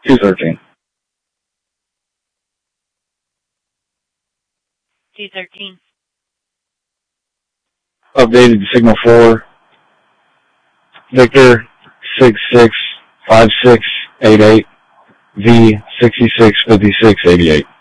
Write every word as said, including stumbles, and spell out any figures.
two thirteen. two thirteen. Updated signal four. Victor six six five six eight eight V sixty-six fifty-six eighty-eight.